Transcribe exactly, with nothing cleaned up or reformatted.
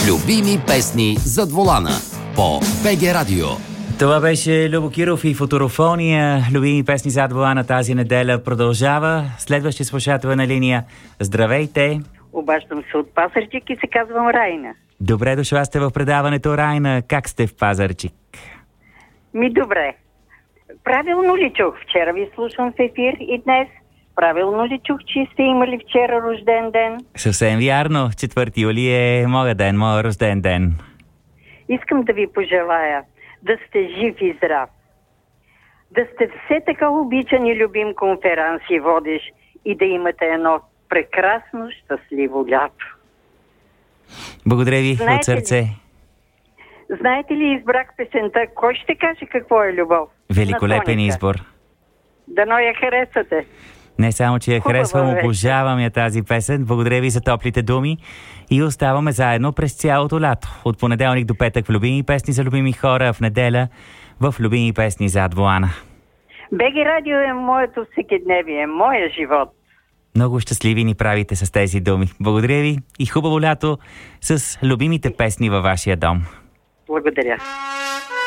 Любими песни зад волана по БГ Радио. Това беше Любо Киров и Футурофония. Любими песни зад волана тази неделя продължава. Следващия слушател на линия. Здравейте! Обаждам се от Пазарджик и се казвам Райна. Добре дошла сте в предаването, Райна. Как сте в Пазарджик? Ми добре. Правилно ли чух? Вчера ви слушам в ефир и днес. Правилно ли чух, че сте имали вчера рожден ден? Съвсем вярно. четвърти юли е моя ден, моя рожден ден. Искам да ви пожелая да сте жив и здрав. Да сте все така обичан и любим конференции водиш и да имате едно прекрасно, щастливо лято. Благодаря ви от сърце. Ли, знаете ли, избрах песента "Кой ще каже какво е любов"? Великолепен избор. Дано я харесате. Не само, че я харесвам, обожавам я тази песен. Благодаря ви за топлите думи и оставаме заедно през цялото лято. От понеделник до петък в Любими песни за любими хора, в неделя в Любими песни зад волана. БГ Радио е моето всекидневие, моя живот. Много щастливи ни правите с тези думи. Благодаря ви и хубаво лято с любимите песни във вашия дом. Благодаря.